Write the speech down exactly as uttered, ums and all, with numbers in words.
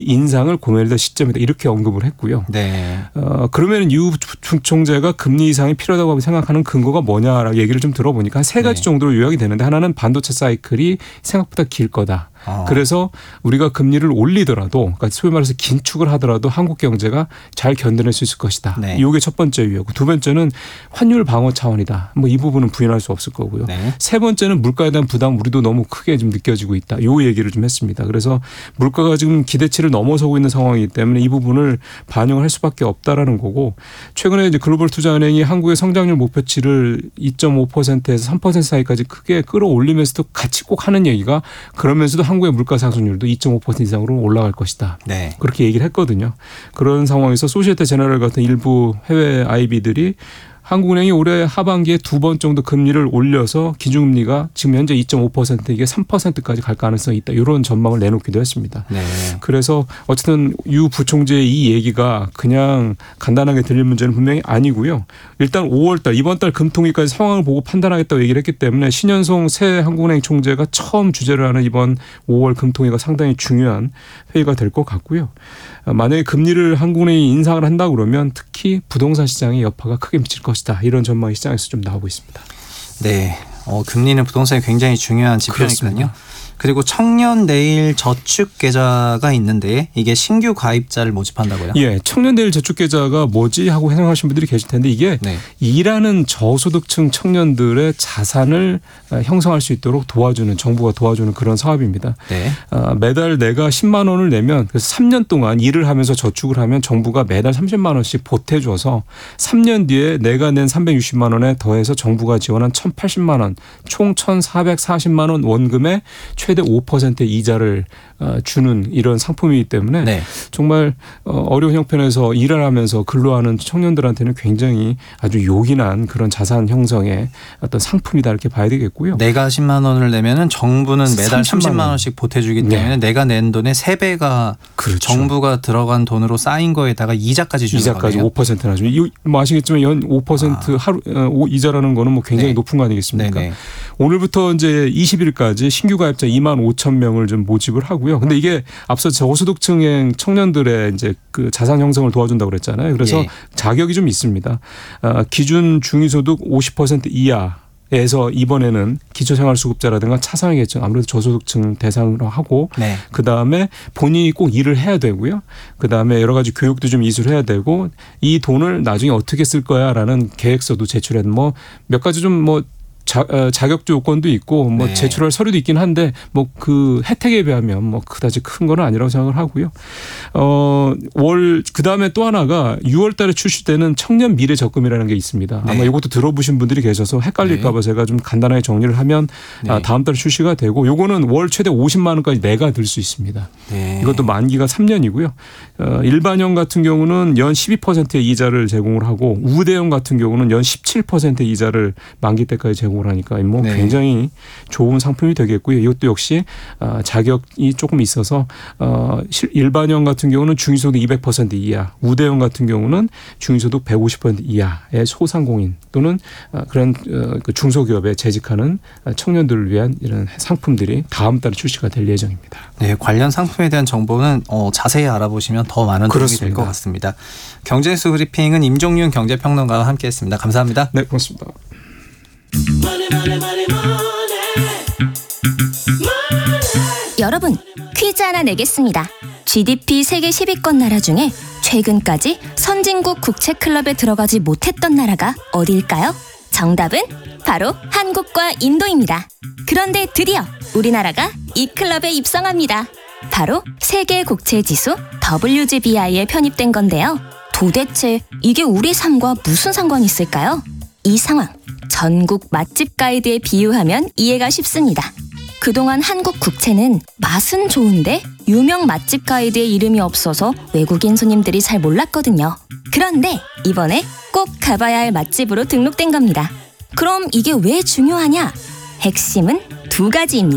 인상을 고민해야 될 시점이다 이렇게 언급을 했고요. 네. 어, 그러면 유 총재가 금리 인상이 필요하다고 생각하는 근거가 뭐냐라고 얘기를 좀 들어보니까 한 세 가지 네. 정도로 요약이 되는데 하나는 반도체 사이클이 생각보다 길 거다. 어. 그래서 우리가 금리를 올리더라도 그러니까 소위 말해서 긴축을 하더라도 한국 경제가 잘 견뎌낼 수 있을 것이다. 네. 이게 첫 번째 이유고 두 번째는 환율 방어 차원이다. 뭐 이 부분은 부인할 수 없을 거고요. 네. 세 번째는 물가에 대한 부담 우리도 너무 크게 좀 느껴지고 있다. 요 얘기를 좀 했습니다. 그래서 물가가 지금 기대치를 넘어서고 있는 상황이기 때문에 이 부분을 반영을 할 수밖에 없다라는 거고 최근에 이제 글로벌 투자은행이 한국의 성장률 목표치를 이 점 오 퍼센트에서 삼 퍼센트 사이까지 크게 끌어올리면서도 같이 꼭 하는 얘기가 그러면서도 한국의 물가 상승률도 이 점 오 퍼센트 이상으로 올라갈 것이다. 네. 그렇게 얘기를 했거든요. 그런 상황에서 소시에테 제너럴 같은 일부 해외 아이비들이 한국은행이 올해 하반기에 두 번 정도 금리를 올려서 기준금리가 지금 현재 이 점 오 퍼센트 이게 삼 퍼센트까지 갈 가능성이 있다. 이런 전망을 내놓기도 했습니다. 네. 그래서 어쨌든 유 부총재의 이 얘기가 그냥 간단하게 들릴 문제는 분명히 아니고요. 일단 오월 달 이번 달 금통위까지 상황을 보고 판단하겠다고 얘기를 했기 때문에 신현송 새 한국은행 총재가 처음 주재를 하는 이번 오월 금통위가 상당히 중요한 회의가 될 것 같고요. 만약에 금리를 한국은행이 인상을 한다 그러면 특히 부동산 시장에 여파가 크게 미칠 것이다. 이런 전망이 시장에서 좀 나오고 있습니다. 네. 어, 금리는 부동산이 굉장히 중요한 지표니까요. 그리고 청년 내일 저축 계좌가 있는데 이게 신규 가입자를 모집한다고요? 예, 청년 내일 저축 계좌가 뭐지 하고 생각하시는 분들이 계실 텐데 이게 네. 일하는 저소득층 청년들의 자산을 형성할 수 있도록 도와주는 정부가 도와주는 그런 사업입니다. 네. 어, 매달 내가 십만 원을 내면 그래서 삼 년 동안 일을 하면서 저축을 하면 정부가 매달 삼십만 원씩 보태줘서 삼 년 뒤에 내가 낸 삼백육십만 원에 더해서 정부가 지원한 천팔십만 원 총 천사백사십만 원 원금에 최대 오 퍼센트 이자를 주는 이런 상품이기 때문에 네. 정말 어려운 형편에서 일을 하면서 근로하는 청년들한테는 굉장히 아주 요긴한 그런 자산 형성의 어떤 상품이다 이렇게 봐야 되겠고요. 내가 십만 원을 내면은 정부는 매달 삼십만 원. 원씩 보태주기 때문에 네. 내가 낸 돈의 세 배가 그렇죠. 정부가 들어간 돈으로 쌓인 거에다가 이자까지 주는 이자까지 거네요. 오 퍼센트나 주는. 이 뭐 아시겠지만 연 오 퍼센트 아. 하루 어, 이자라는 거는 뭐 굉장히 네. 높은 거 아니겠습니까? 네네. 오늘부터 이제 이십 일까지 신규 가입자 이만 오천 명을 좀 모집을 하고요. 근데 이게 앞서 저소득층의 청년들의 이제 그 자산 형성을 도와준다고 그랬잖아요. 그래서 예. 자격이 좀 있습니다. 아, 기준 중위소득 오십 퍼센트 이하. 에서 이번에는 기초생활수급자라든가 차상위계층 아무래도 저소득층 대상으로 하고 네. 그다음에 본인이 꼭 일을 해야 되고요. 그다음에 여러 가지 교육도 좀 이수해야 되고 이 돈을 나중에 어떻게 쓸 거야라는 계획서도 제출해야 뭐 몇 가지 좀 뭐 자, 자격 조건도 있고 뭐 네. 제출할 서류도 있긴 한데 뭐 그 혜택에 비하면 뭐 그다지 큰 건 아니라고 생각을 하고요. 어, 월 그다음에 또 하나가 유월 달에 출시되는 청년 미래 적금이라는 게 있습니다. 네. 아마 이것도 들어보신 분들이 계셔서 헷갈릴까 봐 제가 좀 간단하게 정리를 하면 네. 다음 달에 출시가 되고 요거는 월 최대 오십만 원까지 내가 들 수 있습니다. 네. 이것도 만기가 삼 년이고요. 어, 일반형 같은 경우는 연 십이 퍼센트의 이자를 제공을 하고 우대형 같은 경우는 연 십칠 퍼센트의 이자를 만기 때까지 제공을 하니까 뭐 네. 굉장히 좋은 상품이 되겠고요. 이것도 역시 자격이 조금 있어서 일반형 같은 경우는 중위소득 이백 퍼센트 이하, 우대형 같은 경우는 중위소득 백오십 퍼센트 이하의 소상공인 또는 그런 중소기업에 재직하는 청년들을 위한 이런 상품들이 다음 달에 출시가 될 예정입니다. 네, 관련 상품에 대한 정보는 어, 자세히 알아보시면 더 많은 도움이 될 것 같습니다. 경제뉴스 브리핑은 임종윤 경제평론가와 함께했습니다. 감사합니다. 네, 고맙습니다. 여러분, 퀴즈 하나 내겠습니다. 지디피 세계 십 위권 나라 중에 최근까지 선진국 국채클럽에 들어가지 못했던 나라가 어디일까요? 정답은 바로 한국과 인도입니다. 그런데 드디어 우리나라가 이 클럽에 입성합니다. 바로 세계국채지수 더블유지비아이에 편입된 건데요. 도대체 이게 우리 삶과 무슨 상관이 있을까요? 이 상황, 전국 맛집 가이드에 비유하면 이해가 쉽습니다. 그동안 한국 국채는 맛은 좋은데 유명 맛집 가이드의 이름이 없어서 외국인 손님들이 잘 몰랐거든요. 그런데 이번에 꼭 가봐야 할 맛집으로 등록된 겁니다. 그럼 이게 왜 중요하냐? 핵심은 두 가지입니다.